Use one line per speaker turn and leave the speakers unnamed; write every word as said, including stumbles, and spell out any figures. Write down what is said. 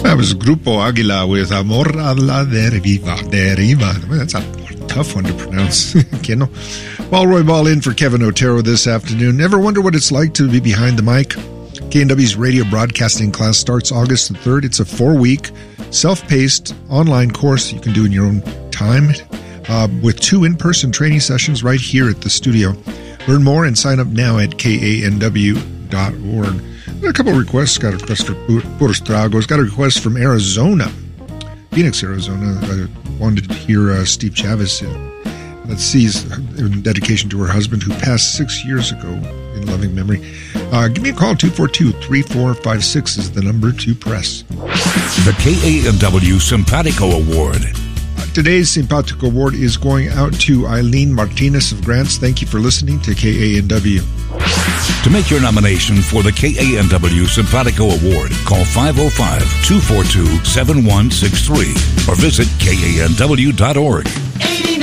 That was Grupo Aguila with Amor a la Deriva. Deriva. That's a tough one to pronounce. You know? Well, Roy Ball in for Kevin Otero this afternoon. Ever wonder what it's like to be behind the mic? K N W's radio broadcasting class starts August the third. It's a four-week, self-paced online course you can do in your own time uh, with two in-person training sessions right here at the studio. Learn more and sign up now at K A N W dot org. A couple of requests. Got a request for Puros Tragos. Got a request from Arizona, Phoenix, Arizona. I wanted to hear uh, Steve Chavez. In, let's see, in dedication to her husband who passed six years ago in loving memory. Uh, give me a call. two four two, three four five six is the number to press.
The K A N W Simpatico Award.
Uh, today's Simpatico Award is going out to Eileen Martinez of Grants. Thank you for listening to K A N W.
To make your nomination for the K A N W Simpatico Award, call five oh five, two four two, seven one six three or visit K A N W dot org.